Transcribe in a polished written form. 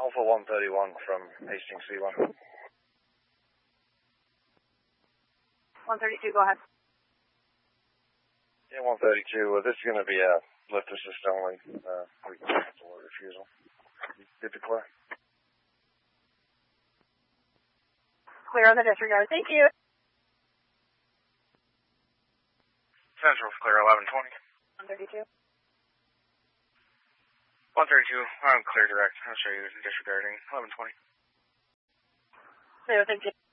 Alpha 131 from Hastings C1. 132, go ahead. Yeah, 132. This is going to be a lift assist only. We can cancel a refusal. Good to clear. Clear on the disregard. Thank you. Central clear 1120. 132. 132. I'm clear direct. I'll show you disregarding 1120. Clear, thank you.